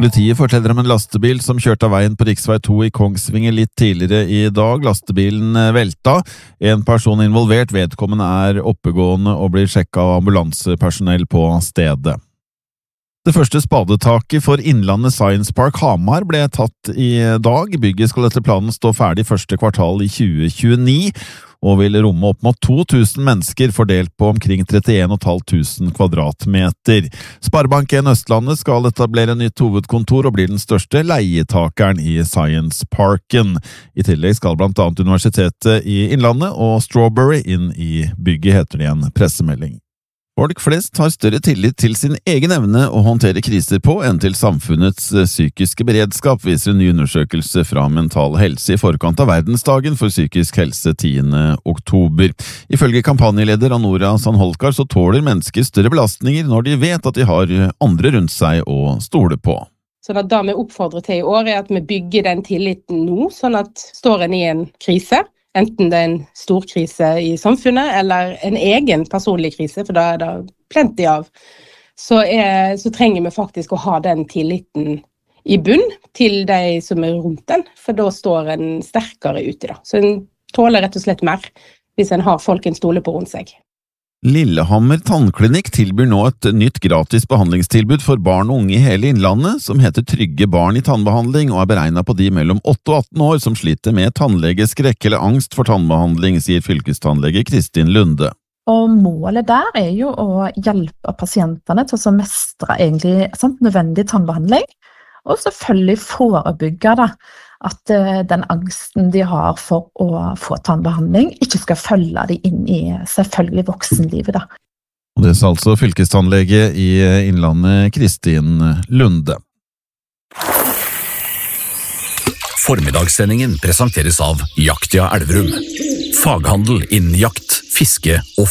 Politiet forteller om en lastebil som kjørte av veien på riksvei 2 i Kongsvinger litt tidligere i dag. Lastebilen velta. En person involvert, vedkommende er oppegående og blir sjekket av ambulansepersonell på stedet. Det første spadetaket for Innlandet Science Park Hamar ble tatt i dag. Bygget skal etter planen stå ferdig første kvartal i 2029, og vil romme opp mot 2000 mennesker fordelt på omkring 31.500 kvadratmeter. Sparebank1 Østlandet skal etablere nytt hovedkontor og blir den største leietakeren i Science Parken. I tillegg skal blant annet Universitetet i Innlandet og Strawberry inn i bygget, heter det i en pressemelding. Folk flest har større tillit til sin egen evne å håndtere kriser på enn til samfunnets psykiske beredskap, viser en ny undersøkelse fra Mental Helse i forkant av verdensdagen for psykisk helse 10. oktober. Ifølge kampanjeleder Anora Sandholkar så tåler mennesker større belastninger når de vet at de har andre rundt seg å stole på. Så det vi oppfordrer til i år er at vi bygger den tilliten nå, sånn at står en i en krise, enten det er en stor krise i samfunnet eller en egen personlig krise, for da er det plenty av, så trenger vi faktisk å ha den tilliten i bunn til de som er rundt den, for da står en sterkere ute da. Så en tåler rett og slett mer hvis en har folk en stole på rundt seg. Lillehammer Tannklinikk tilbyr nå et nytt gratis behandlingstilbud for barn og unge i hele Innlandet, som heter Trygge barn i tannbehandling, og er beregnet på de mellom 8 og 18 år som sliter med tannlegeskrekk eller angst for tannbehandling, sier fylkestannlege Kristin Lunde. Og målet der er jo å hjelpe pasientene til å mestre egentlig nødvendig tannbehandling, og selvfølgelig forebygge at den angsten de har for å få tannbehandling ikke skal følge de inn i selvfølgelig voksenlivet. Og det sa altså fylkestannlege i Innlandet Kristin Lunde. Formiddagssendingen presenteres av Jaktia Elverum. Faghandel innen jakt, fiske og